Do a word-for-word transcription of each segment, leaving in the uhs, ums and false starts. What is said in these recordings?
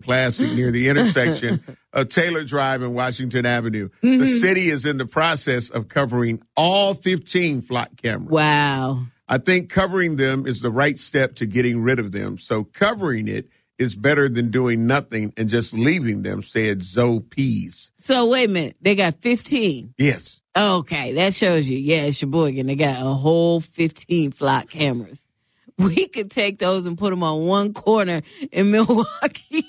Classic near the intersection of Taylor Drive and Washington Avenue. Mm-hmm. The city is in the process of covering all fifteen flock cameras. Wow. I think covering them is the right step to getting rid of them. So covering it is better than doing nothing and just leaving them, said Zoe Pease. So wait a minute. They got fifteen? Yes. Okay, that shows you. Yeah, it's Sheboygan. They got a whole fifteen flock cameras. We could take those and put them on one corner in Milwaukee.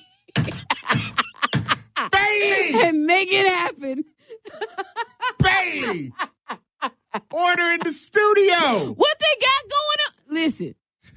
Bailey! And make it happen. Bailey! Order in the studio. What they got going on? Listen.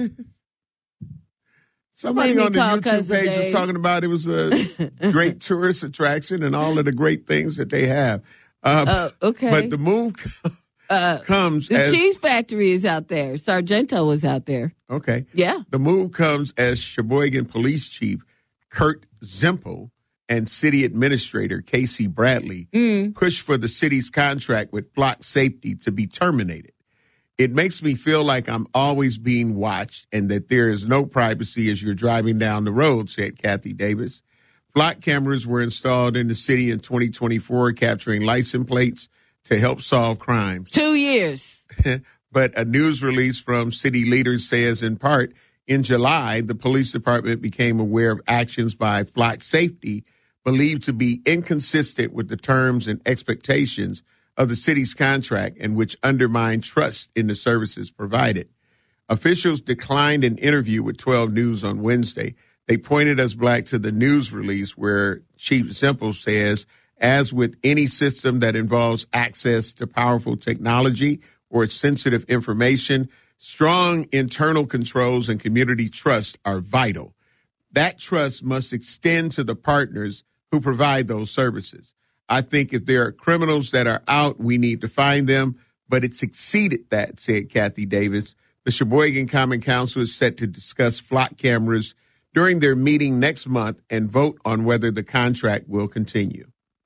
Somebody on the YouTube page Dave. was talking about it was a great tourist attraction and all of the great things that they have. Uh, uh, okay. But the move uh, comes the as... The cheese factory is out there. Sargento was out there. Okay. Yeah. The move comes as Sheboygan Police Chief Kurt Zempel and City Administrator Casey Bradley mm. push for the city's contract with flock safety to be terminated. It makes me feel like I'm always being watched and that there is no privacy as you're driving down the road, said Kathy Davis. Flock cameras were installed in the city in twenty twenty-four, capturing license plates to help solve crimes. Two years. But a news release from city leaders says, in part, in July, the police department became aware of actions by Flock Safety believed to be inconsistent with the terms and expectations of the city's contract and which undermined trust in the services provided. Officials declined an interview with twelve News on Wednesday. They pointed us back to the news release where Chief Zempel says, as with any system that involves access to powerful technology or sensitive information, strong internal controls and community trust are vital. That trust must extend to the partners who provide those services. I think if there are criminals that are out, we need to find them, but it's exceeded that, said Kathy Davis. The Sheboygan Common Council is set to discuss flock cameras during their meeting next month and vote on whether the contract will continue.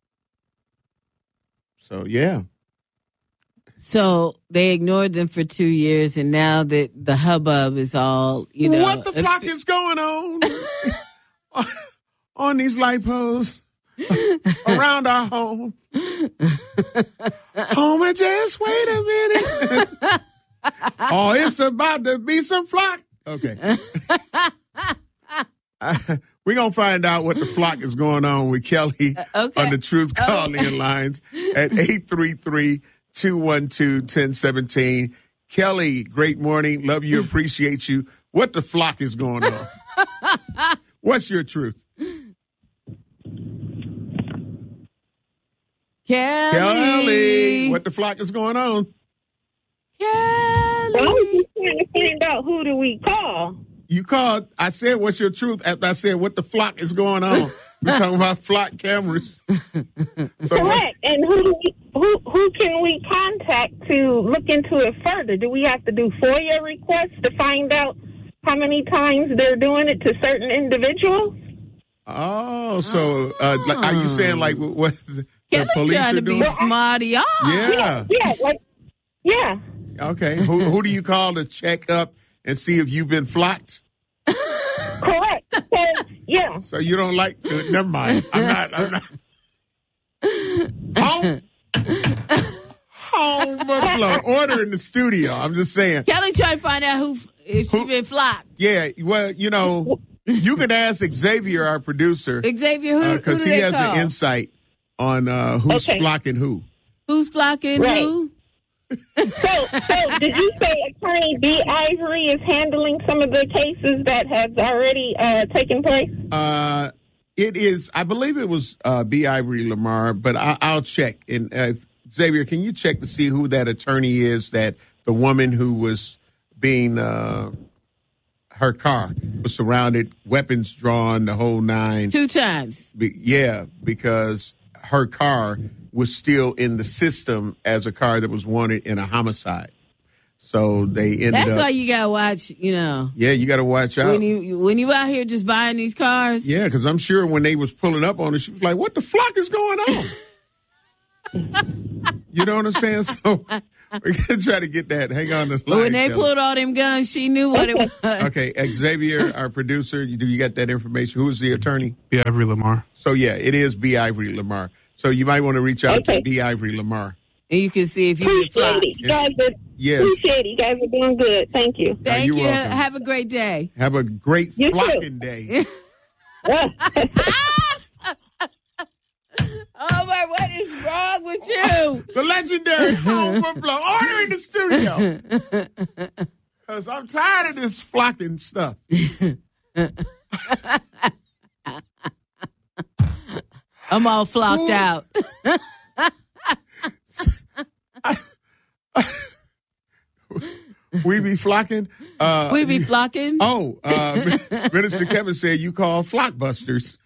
So, yeah. So they ignored them for two years, and now that the hubbub is all, you know. What the flock is going on on these light posts around our home? Home, and just wait a minute. Oh, it's about to be some flock. Okay. We're going to find out what the flock is going on with Kelly uh, okay. on the Truth Calling okay. lines at eight three three, two one two, one zero one seven. Kelly, great morning. Love you. Appreciate you. What the flock is going on? What's your truth? Kelly. Kelly, what the flock is going on? Kelly. Well, I was just trying to find out who do we call. You called. I said, what's your truth? After I said, what the flock is going on? We're talking about flock cameras. So Correct. What? And who do we, who who can we contact to look into it further? Do we have to do FOIA requests to find out how many times they're doing it to certain individuals? Oh, so uh, oh. are you saying like what the, the police trying are to doing? Be smarty, yeah. yeah, yeah, like, yeah. Okay, who who do you call to check up and see if you've been flocked? Correct. So, yeah. So you don't like? Uh, never mind. I'm not. I'm not. Home. Home blow. Order in the studio. I'm just saying. Kelly trying to find out who if she been flocked. Yeah. Well, you know, you can ask Xavier, our producer. Xavier, who? Because uh, he has call? an insight on uh, who's okay. flocking who. Who's flocking right. who? so, so did you say Attorney B. Ivory is handling some of the cases that have already uh, taken place? Uh, it is. I believe it was uh, B. Ivory Lamar, but I, I'll check. And uh, Xavier, can you check to see who that attorney is? That the woman who was being uh, her car was surrounded, weapons drawn, the whole nine. Two times. Be, yeah, because her car was still in the system as a car that was wanted in a homicide. So they ended That's up. why you gotta watch, you know. Yeah, you gotta watch out. When you when you out here just buying these cars. Yeah, because I'm sure when they was pulling up on her, she was like, what the flock is going on? You know what I'm saying? So We're going to try to get that. Hang on to the line. When they Kelly. pulled all them guns, she knew what it was. Okay, Xavier, our producer, do you got that information? Who's the attorney? B. Ivory Lamar. So, yeah, it is B. Ivory Lamar. So you might want to reach out Okay. to B. Ivory Lamar. And you can see if you get Appreciate flocked. it. You guys are, Yes. appreciate it. You guys are doing good. Thank you. Thank you're you. welcome. Have a great day. Have a great You too. flocking day. Oh, my, what is wrong with you? The legendary Home Blow. Order in the studio. Because I'm tired of this flocking stuff. I'm all flocked Ooh. out. We be flocking. Uh, We be flocking. Oh, uh, Minister Kevin said you call flockbusters.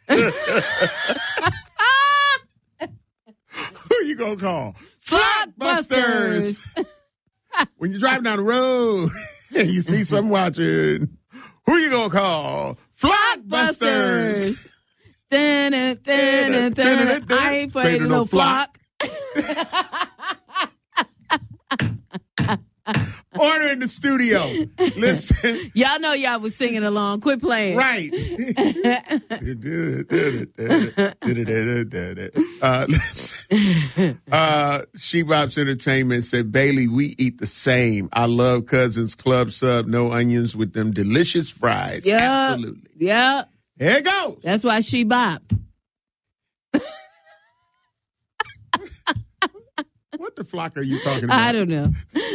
Who you gonna call? Flockbusters. When you're driving down the road and you see someone watching, who you gonna call? Flockbusters. Dun, dun, dun, dun, dun. I ain't afraid of no flock. Order in the studio. Listen. Y'all know y'all was singing along. Quit playing. Right. uh, listen. Uh, She-Bops Entertainment said, Bailey, we eat the same. I love Cousins Club Sub, no onions with them delicious fries. Yeah. Absolutely. Yeah. Here it goes. That's why she bop. What the flock are you talking about? I don't know.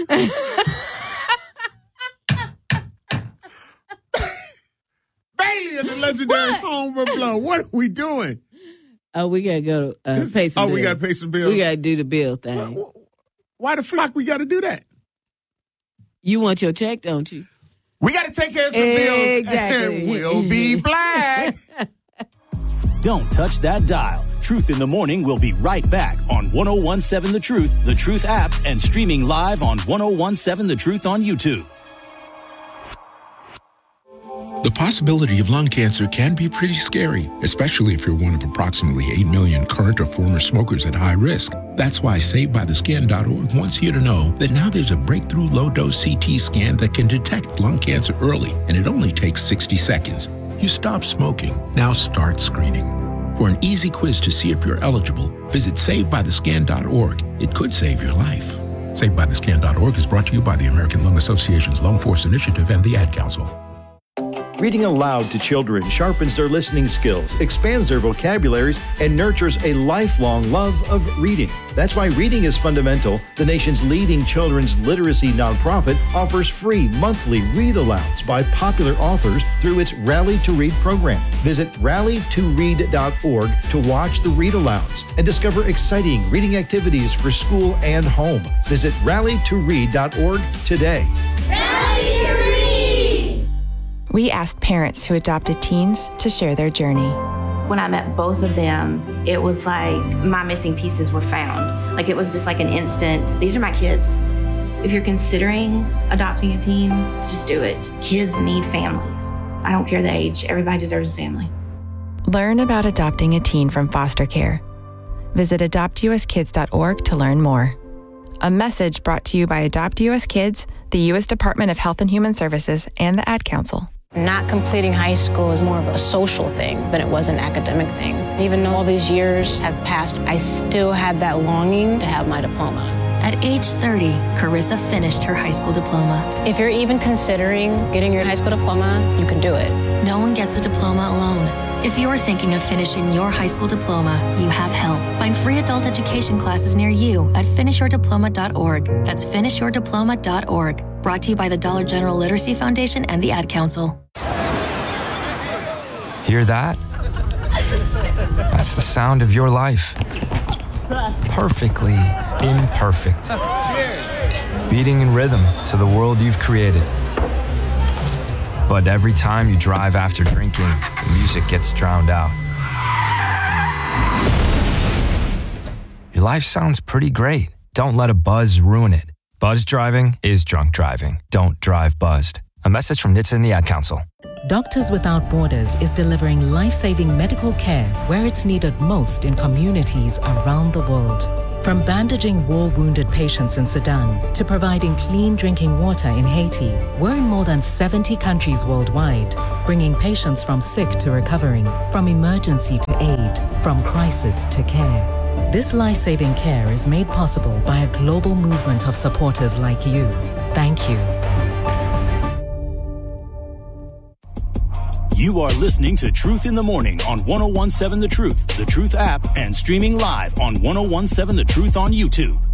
Bailey and the legendary Homer Blow. What are we doing? Oh, we gotta go to uh, pay some Oh, bills. we got to pay some bills. We gotta do the bill thing. Why, why the flock we got to do that? You want your check, don't you? We got to take care of some bills Exactly. and we'll be black. Don't touch that dial. Truth in the Morning will be right back on one oh one seven The Truth, The Truth app, and streaming live on one oh one seven The Truth on YouTube. The possibility of lung cancer can be pretty scary, especially if you're one of approximately eight million current or former smokers at high risk. That's why Saved By The Scan dot org wants you to know that now there's a breakthrough low-dose C T scan that can detect lung cancer early, and it only takes sixty seconds. You stop smoking, now start screening. For an easy quiz to see if you're eligible, visit Saved By The Scan dot org. It could save your life. Saved By The Scan dot org is brought to you by the American Lung Association's Lung Force Initiative and the Ad Council. Reading aloud to children sharpens their listening skills, expands their vocabularies, and nurtures a lifelong love of reading. That's why Reading is Fundamental, the nation's leading children's literacy nonprofit, offers free monthly read-alouds by popular authors through its Rally to Read program. Visit rally to read dot org to watch the read-alouds and discover exciting reading activities for school and home. Visit rally to read dot org today. Rally to read! We asked parents who adopted teens to share their journey. When I met both of them, it was like my missing pieces were found. Like it was just like an instant, these are my kids. If you're considering adopting a teen, just do it. Kids need families. I don't care the age, everybody deserves a family. Learn about adopting a teen from foster care. Visit adopt u s kids dot org to learn more. A message brought to you by Adopt U S Kids, the U S Department of Health and Human Services, and the Ad Council. Not completing high school is more of a social thing than it was an academic thing. Even though all these years have passed, I still had that longing to have my diploma. At age thirty, Carissa finished her high school diploma. If you're even considering getting your high school diploma, you can do it. No one gets a diploma alone. If you're thinking of finishing your high school diploma, you have help. Find free adult education classes near you at finish your diploma dot org. That's finish your diploma dot org. Brought to you by the Dollar General Literacy Foundation and the Ad Council. Hear that? That's the sound of your life. Perfectly imperfect. Beating in rhythm to the world you've created. But every time you drive after drinking, the music gets drowned out. Your life sounds pretty great. Don't let a buzz ruin it. Buzz driving is drunk driving. Don't drive buzzed. A message from N H T S A and the Ad Council. Doctors Without Borders is delivering life-saving medical care where it's needed most in communities around the world. From bandaging war-wounded patients in Sudan to providing clean drinking water in Haiti, we're in more than seventy countries worldwide, bringing patients from sick to recovering, from emergency to aid, from crisis to care. This life-saving care is made possible by a global movement of supporters like you. Thank you. You are listening to Truth in the Morning on ten seventeen The Truth, The Truth app, and streaming live on ten seventeen The Truth on YouTube.